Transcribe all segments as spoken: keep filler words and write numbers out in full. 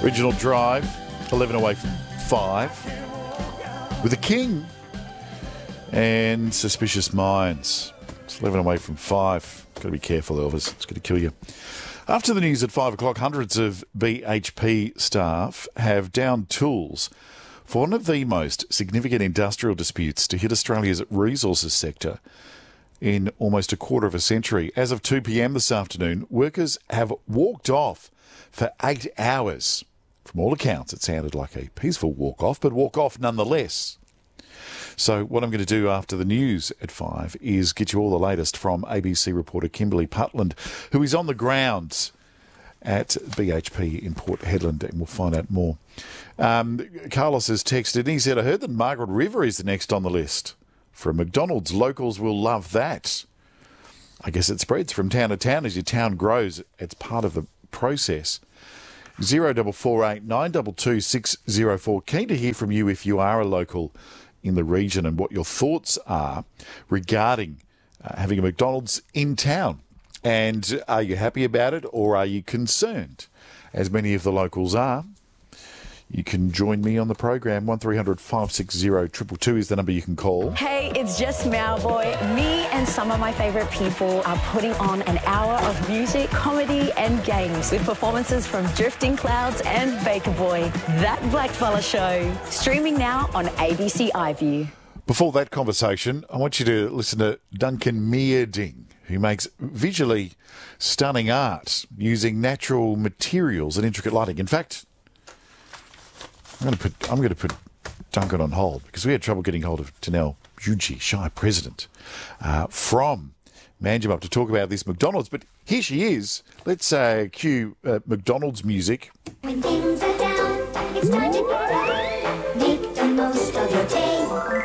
Original Drive, eleven away from five. With the King and Suspicious Minds. It's eleven away from five. Got to be careful, Elvis. It's going to kill you. After the news at five o'clock, hundreds of B H P staff have downed tools for one of the most significant industrial disputes to hit Australia's resources sector in almost a quarter of a century. As of two p.m. this afternoon, workers have walked off for eight hours. From all accounts, it sounded like a peaceful walk-off, but walk-off nonetheless. So what I'm going to do after the news at five is get you all the latest from A B C reporter Kimberly Putland, who is on the ground at B H P in Port Hedland, and we'll find out more. Um, Carlos has texted and he said, I heard that Margaret River is the next on the list. From McDonald's, locals will love that. I guess it spreads from town to town as your town grows. It's part of the process. Zero double four eight nine double two six zero four. Keen to hear from you if you are a local in the region and what your thoughts are regarding uh, having a McDonald's in town. And are you happy about it or are you concerned? As many of the locals are. You can join me on the program. one three hundred five six zero two two two is the number you can call. Hey, it's just Mowboy. Me and some of my favourite people are putting on an hour of music, comedy and games with performances from Drifting Clouds and Baker Boy. That Blackfella Show. Streaming now on A B C iView. Before that conversation, I want you to listen to Duncan Meerding, who makes visually stunning art using natural materials and intricate lighting. In fact, I'm going to put I'm going to put Duncan on hold because we had trouble getting hold of Tanel Yuji, Shire President, uh, from Manjimup to talk about this McDonald's. But here she is. Let's uh, cue uh, McDonald's music. When things are down, it's time to get up. Make the most of your day.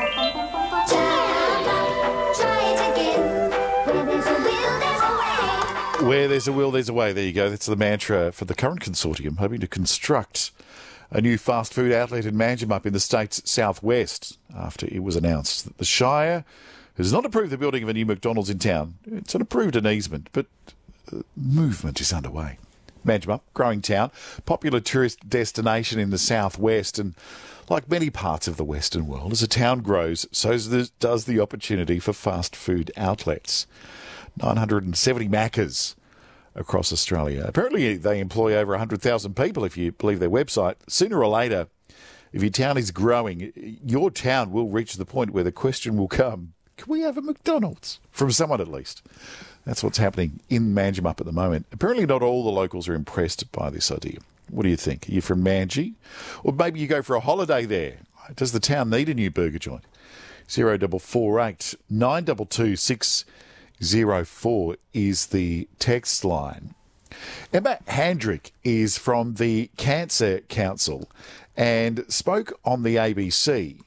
Try, try it again. Where there's a will, there's a way. Where there's a will, there's a way. There you go. That's the mantra for the current consortium, hoping to construct a new fast food outlet in Manjimup in the state's southwest after it was announced that the Shire has not approved the building of a new McDonald's in town. It's an approved an easement, but uh, movement is underway. Manjimup, growing town, popular tourist destination in the southwest, and like many parts of the Western world, as a town grows, so does the opportunity for fast food outlets. nine hundred seventy Maccas across Australia. Apparently they employ over one hundred thousand people, if you believe their website. Sooner or later, if your town is growing, your town will reach the point where the question will come, can we have a McDonald's? From someone at least. That's what's happening in Manjimup at the moment. Apparently not all the locals are impressed by this idea. What do you think? Are you from Manji? Or maybe you go for a holiday there. Does the town need a new burger joint? Zero double four eight nine double two six zero four is the text line. Emma Handrick is from the Cancer Council and spoke on the A B C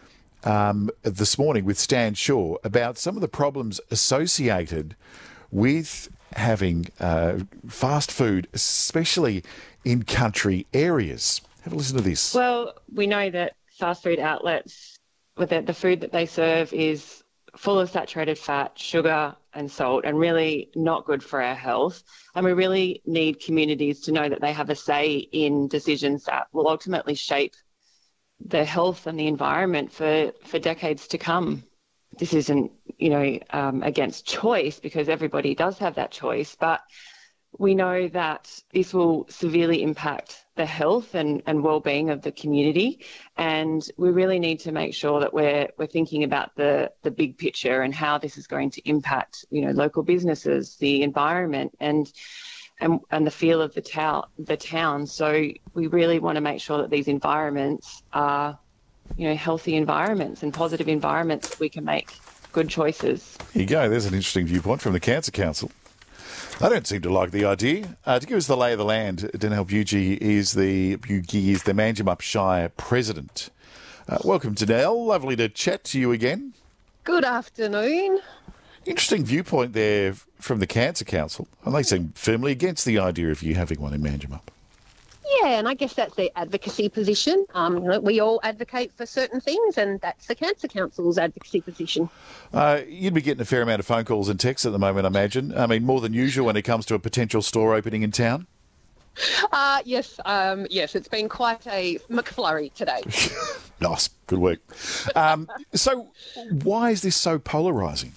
um, this morning with Stan Shaw about some of the problems associated with having uh, fast food, especially in country areas. Have a listen to this. Well, we know that fast food outlets, with the, the food that they serve is full of saturated fat, sugar and salt, and really not good for our health. And we really need communities to know that they have a say in decisions that will ultimately shape the health and the environment for, for decades to come. This isn't, you know, um, against choice, because everybody does have that choice, but we know that this will severely impact the health and, and well-being of the community, and we really need to make sure that we're we're thinking about the the big picture and how this is going to impact, you know, local businesses, the environment, and and and the feel of the town the town. So we really want to make sure that these environments are, you know, healthy environments and positive environments that we can make good choices. Here you go. There's an interesting viewpoint from the Cancer Council. I don't seem to like the idea. Uh, to give us the lay of the land, Danelle Bugie is the Bugie is the Manjimup Shire President. Uh, welcome, Danelle. Lovely to chat to you again. Good afternoon. Interesting viewpoint there from the Cancer Council. And they seem firmly against the idea of you having one in Manjimup. Yeah, and I guess that's their advocacy position. Um, you know, we all advocate for certain things, and that's the Cancer Council's advocacy position. Uh, you'd be getting a fair amount of phone calls and texts at the moment, I imagine. I mean, more than usual when it comes to a potential store opening in town. Uh, yes, um, yes, it's been quite a McFlurry today. Nice, good work. Um, so, why is this so polarising?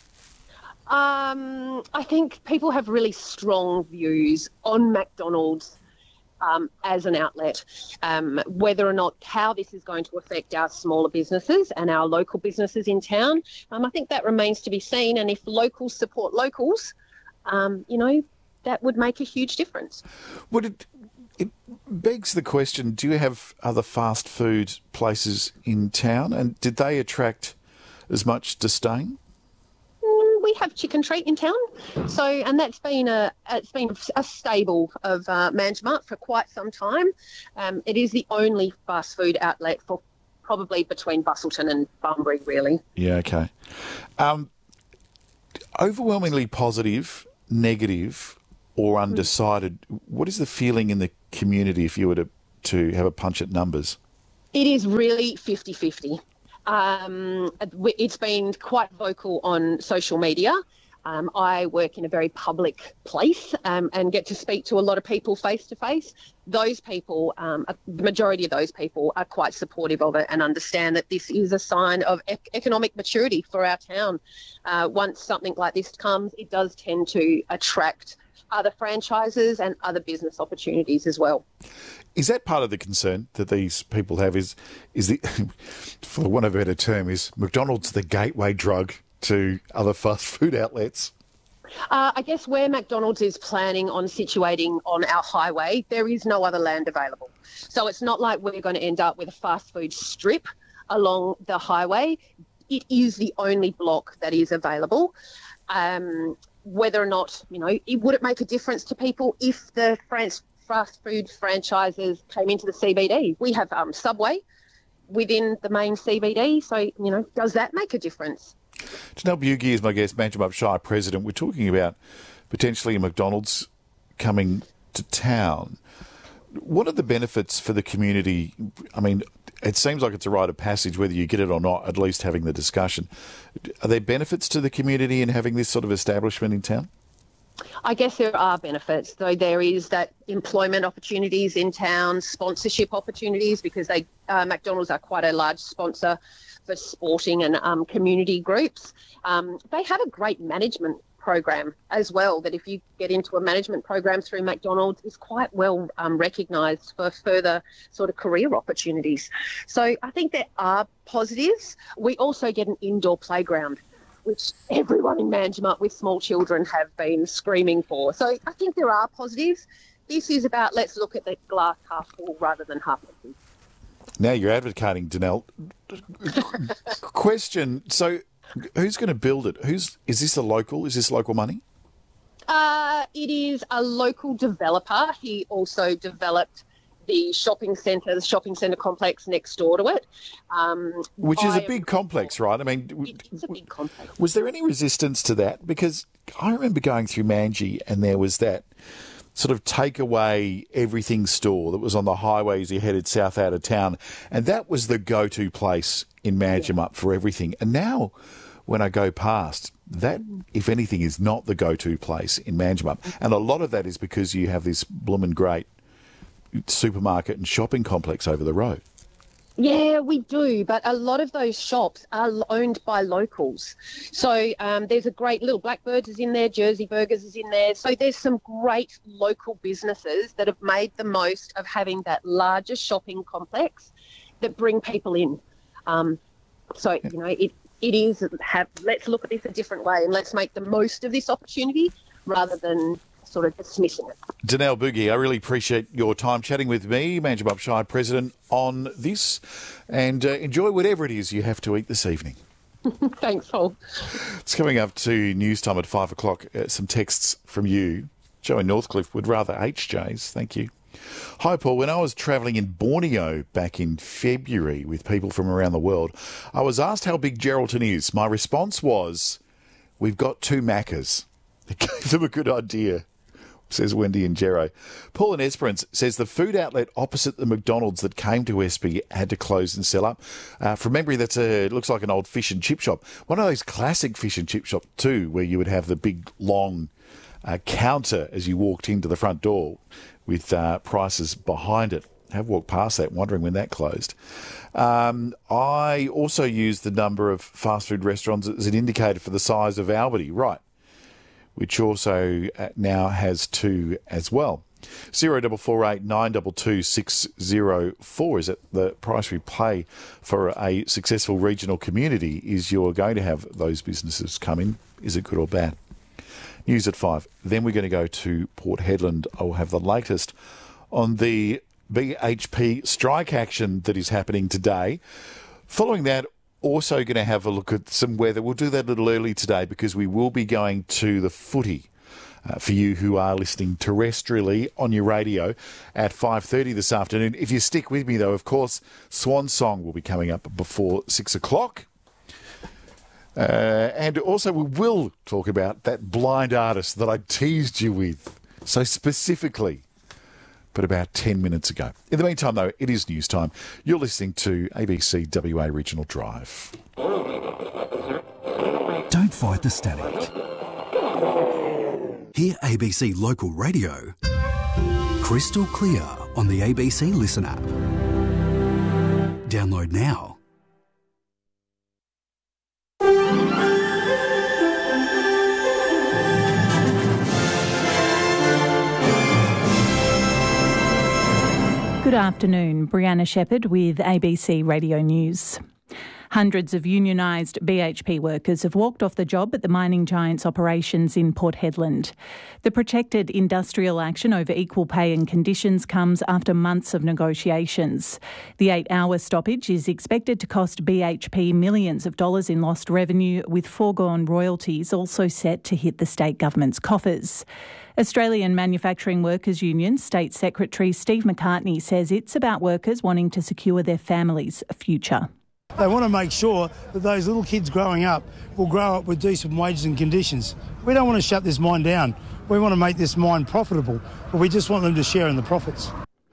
Um, I think people have really strong views on McDonald's um, as an outlet, um, whether or not how this is going to affect our smaller businesses and our local businesses in town. Um, I think that remains to be seen. And if locals support locals, um, you know, that would make a huge difference. Would it, it begs the question, do you have other fast food places in town, and did they attract as much disdain? Mm, We have Chicken Treat in town, so and that's been a it's been a staple of uh, Manjimup for quite some time. Um, it is the only fast food outlet for probably between Bustleton and Bunbury, really. Yeah, okay. Um, overwhelmingly positive, negative, or undecided. What is the feeling in the community if you were to, to have a punch at numbers? It is really fifty-fifty. Um, it's been quite vocal on social media. Um, I work in a very public place um, and get to speak to a lot of people face to face. Those people, um, the majority of those people are quite supportive of it and understand that this is a sign of ec- economic maturity for our town. Uh, once something like this comes, it does tend to attract other franchises and other business opportunities as well. Is that part of the concern that these people have? Is is the, for want of a better term, is McDonald's the gateway drug to other fast food outlets? Uh, I guess where McDonald's is planning on situating on our highway, there is no other land available. So it's not like we're going to end up with a fast food strip along the highway. It is the only block that is available. Um, whether or not, you know, it, would it make a difference to people if the France, fast food franchises came into the C B D? We have um, Subway within the main C B D, so, you know, does that make a difference? Janelle Bugie is my guest, Manjimup Shire President. We're talking about potentially a McDonald's coming to town. What are the benefits for the community? I mean, it seems like it's a rite of passage, whether you get it or not, at least having the discussion. Are there benefits to the community in having this sort of establishment in town? I guess there are benefits, though. There is that employment opportunities in town, sponsorship opportunities, because they uh, McDonald's are quite a large sponsor for sporting and um, community groups. Um, they have a great management program as well, that if you get into a management program through McDonald's is quite well um, recognised for further sort of career opportunities. So I think there are positives. We also get an indoor playground, which everyone in Manjimup with small children have been screaming for. So I think there are positives. This is about let's look at the glass half full rather than half empty. Now you're advocating, Danelle. Question, so who's going to build it? Who's is this a local? Is this local money? Uh, it is a local developer. He also developed the shopping centre, the shopping centre complex next door to it. Um, Which is a I- big complex, right? I mean, It's a big complex. was there any resistance to that? Because I remember going through Manji and there was that sort of take away everything store that was on the highway as you headed south out of town. And that was the go-to place in Manjimup for everything. And now when I go past, that, if anything, is not the go-to place in Manjimup. And a lot of that is because you have this bloomin' great supermarket and shopping complex over the road. Yeah, we do, but a lot of those shops are owned by locals. So um, there's a great little Blackbirds is in there, Jersey Burgers is in there. So there's some great local businesses that have made the most of having that larger shopping complex that bring people in. Um, so, you know, it, it is, have, let's look at this a different way and let's make the most of this opportunity rather than sort of dismissing it. Danelle Bugie, I really appreciate your time chatting with me, Manjimup Shire President, on this, and uh, enjoy whatever it is you have to eat this evening. Thanks, Paul. It's coming up to news time at five o'clock. Uh, some texts from you. Joe in Northcliffe would rather H Js. Thank you. Hi, Paul. When I was travelling in Borneo back in February with people from around the world, I was asked how big Geraldton is. My response was, we've got two Maccas. It gave them a good idea, says Wendy and Jero. Paul in Esperance says the food outlet opposite the McDonald's that came to Espy had to close and sell up. Uh, from memory, that's a, it looks like an old fish and chip shop. One of those classic fish and chip shop too, where you would have the big, long uh, counter as you walked into the front door with uh, prices behind it. I have walked past that, wondering when that closed. Um, I also used the number of fast food restaurants as an indicator for the size of Albany, right, which also now has two as well. Zero double four eight nine double two six zero four is it the price we pay for a successful regional community? Is you're going to have those businesses come in? Is it good or bad? News at five. Then we're going to go to Port Hedland. I will have the latest on the B H P strike action that is happening today. Following that, also going to have a look at some weather. We'll do that a little early today because we will be going to the footy. Uh, for you who are listening terrestrially on your radio at five thirty this afternoon. If you stick with me, though, of course, Swan Song will be coming up before six o'clock. Uh, and also we will talk about that blind artist that I teased you with so specifically, but about ten minutes ago. In the meantime, though, it is news time. You're listening to A B C W A Regional Drive. Don't fight the static. Hear A B C Local Radio crystal clear on the A B C Listen app. Download now. Good afternoon, Brianna Shepherd with A B C Radio News. Hundreds of unionised B H P workers have walked off the job at the mining giant's operations in Port Hedland. The protected industrial action over equal pay and conditions comes after months of negotiations. The eight-hour stoppage is expected to cost B H P millions of dollars in lost revenue, with foregone royalties also set to hit the state government's coffers. Australian Manufacturing Workers Union State Secretary Steve McCartney says it's about workers wanting to secure their families' future. They want to make sure that those little kids growing up will grow up with decent wages and conditions. We don't want to shut this mine down. We want to make this mine profitable, but we just want them to share in the profits.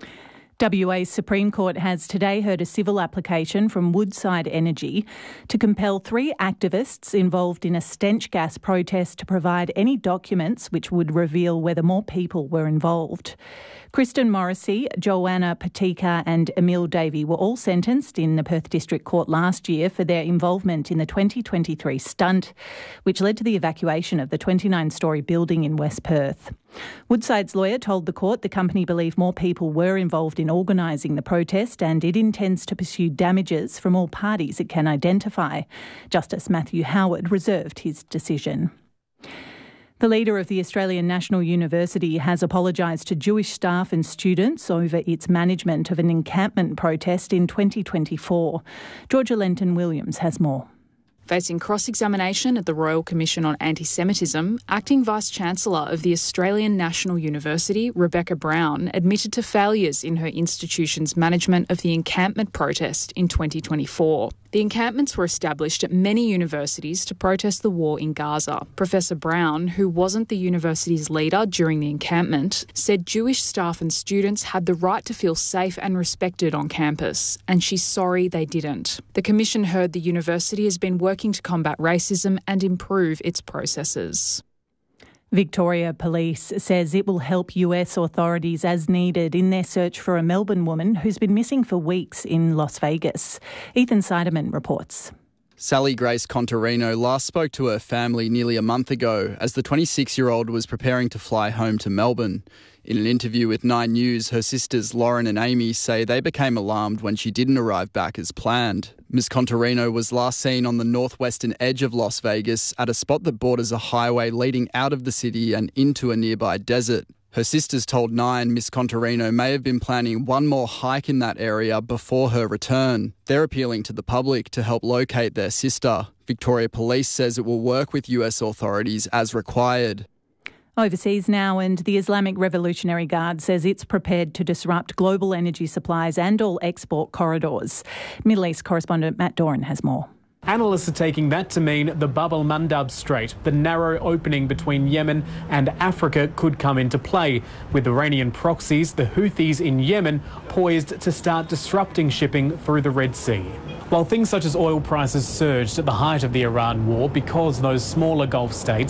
W A's Supreme Court has today heard a civil application from Woodside Energy to compel three activists involved in a stench gas protest to provide any documents which would reveal whether more people were involved. Kristen Morrissey, Joanna Patika and Emil Davey were all sentenced in the Perth District Court last year for their involvement in the twenty twenty-three stunt, which led to the evacuation of the twenty-nine storey building in West Perth. Woodside's lawyer told the court the company believed more people were involved in organising the protest and it intends to pursue damages from all parties it can identify. Justice Matthew Howard reserved his decision. The leader of the Australian National University has apologised to Jewish staff and students over its management of an encampment protest in twenty twenty-four. Georgia Lenton-Williams has more. Facing cross-examination at the Royal Commission on Anti-Semitism, Acting Vice-Chancellor of the Australian National University, Rebecca Brown, admitted to failures in her institution's management of the encampment protest in twenty twenty-four. The encampments were established at many universities to protest the war in Gaza. Professor Brown, who wasn't the university's leader during the encampment, said Jewish staff and students had the right to feel safe and respected on campus, and she's sorry they didn't. The Commission heard the university has been working to combat racism and improve its processes. Victoria Police says it will help U S authorities as needed in their search for a Melbourne woman who's been missing for weeks in Las Vegas. Ethan Seiderman reports. Sally Grace Contarino last spoke to her family nearly a month ago as the twenty-six-year-old was preparing to fly home to Melbourne. In an interview with Nine News, her sisters Lauren and Amy say they became alarmed when she didn't arrive back as planned. Miss Contarino was last seen on the northwestern edge of Las Vegas at a spot that borders a highway leading out of the city and into a nearby desert. Her sisters told Nine Miss Contarino may have been planning one more hike in that area before her return. They're appealing to the public to help locate their sister. Victoria Police says it will work with U S authorities as required. Overseas now, and the Islamic Revolutionary Guard says it's prepared to disrupt global energy supplies and all export corridors. Middle East correspondent Matt Doran has more. Analysts are taking that to mean the Bab el-Mandab Strait, the narrow opening between Yemen and Africa, could come into play, with Iranian proxies, the Houthis in Yemen, poised to start disrupting shipping through the Red Sea. While things such as oil prices surged at the height of the Iran war because those smaller Gulf states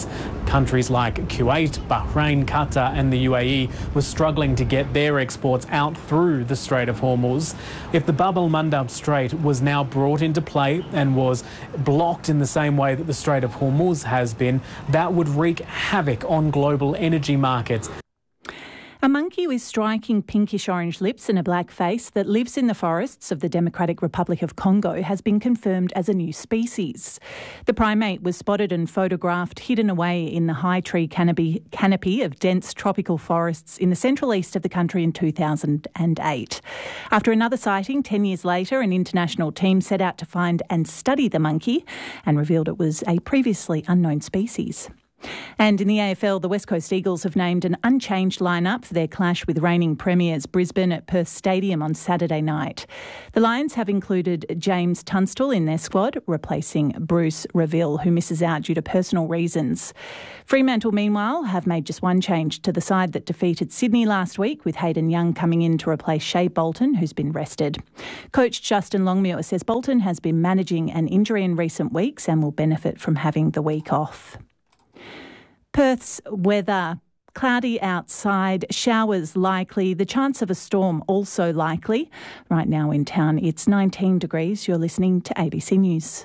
Countries like Kuwait, Bahrain, Qatar and the U A E were struggling to get their exports out through the Strait of Hormuz. If the Bab el-Mandab Strait was now brought into play and was blocked in the same way that the Strait of Hormuz has been, that would wreak havoc on global energy markets. A monkey with striking pinkish-orange lips and a black face that lives in the forests of the Democratic Republic of Congo has been confirmed as a new species. The primate was spotted and photographed hidden away in the high tree canopy, canopy of dense tropical forests in the central east of the country in two thousand eight. After another sighting, ten years later, an international team set out to find and study the monkey and revealed it was a previously unknown species. And in the A F L, the West Coast Eagles have named an unchanged lineup for their clash with reigning premiers Brisbane at Perth Stadium on Saturday night. The Lions have included James Tunstall in their squad, replacing Bruce Reville, who misses out due to personal reasons. Fremantle, meanwhile, have made just one change to the side that defeated Sydney last week, with Hayden Young coming in to replace Shea Bolton, who's been rested. Coach Justin Longmuir says Bolton has been managing an injury in recent weeks and will benefit from having the week off. Perth's weather: cloudy outside, showers likely, the chance of a storm also likely. Right now in town it's nineteen degrees. You're listening to A B C News.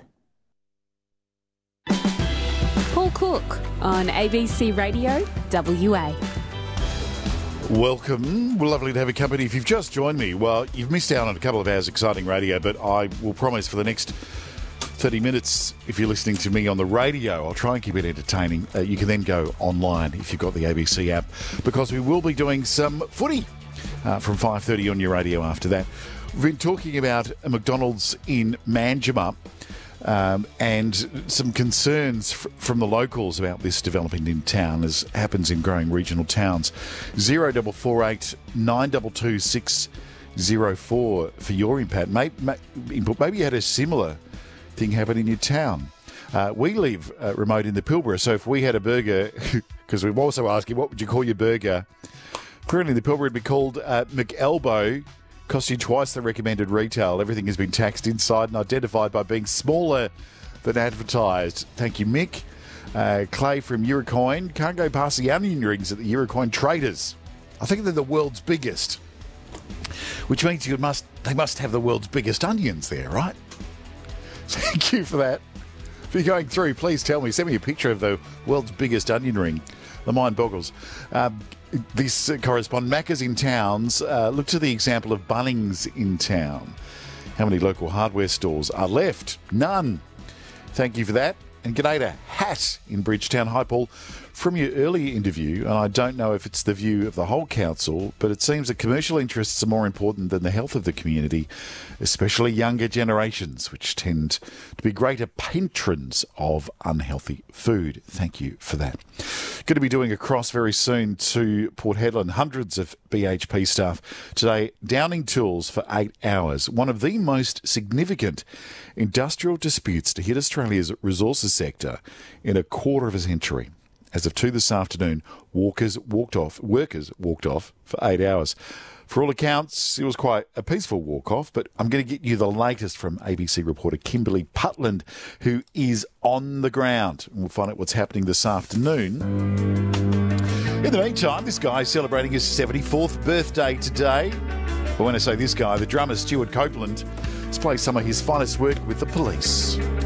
Paul Cook on A B C Radio W A. Welcome. Well, lovely to have a company. If you've just joined me, well, you've missed out on a couple of hours exciting radio, but I will promise for the next thirty minutes, if you're listening to me on the radio, I'll try and keep it entertaining. Uh, you can then go online if you've got the A B C app, because we will be doing some footy uh, from five thirty on your radio after that. We've been talking about a McDonald's in Manjimup um, and some concerns f- from the locals about this developing in town, as happens in growing regional towns. zero four four eight nine two two six zero four for your impact. Maybe, maybe you had a similar thing happen in your town. Uh, we live uh, remote in the Pilbara, so if we had a burger, because we've also asked you, what would you call your burger? Apparently the Pilbara would be called uh, McElbow, cost you twice the recommended retail. Everything has been taxed inside and identified by being smaller than advertised. Thank you, Mick. Uh, Clay from Urucoin. Can't go past the onion rings at the Urucoin Traders. I think they're the world's biggest, which means you must they must have the world's biggest onions there, right? Thank you for that. If you're going through, please tell me. Send me a picture of the world's biggest onion ring. The mind boggles. Um, this uh, correspondent, Macca's in towns. Uh, look to the example of Bunnings in town. How many local hardware stores are left? None. Thank you for that. And g'day to Hat in Bridgetown. Hi, Paul. From your earlier interview, and I don't know if it's the view of the whole council, but it seems that commercial interests are more important than the health of the community, especially younger generations, which tend to be greater patrons of unhealthy food. Thank you for that. Going to be doing a cross very soon to Port Hedland. Hundreds of B H P staff today downing tools for eight hours. One of the most significant industrial disputes to hit Australia's resources sector in a quarter of a century. As of two this afternoon, walkers walked off, workers walked off for eight hours. For all accounts, it was quite a peaceful walk-off, but I'm going to get you the latest from A B C reporter Kimberly Putland, who is on the ground. And we'll find out what's happening this afternoon. In the meantime, this guy is celebrating his seventy-fourth birthday today. But when I say this guy, the drummer Stuart Copeland has played some of his finest work with the Police.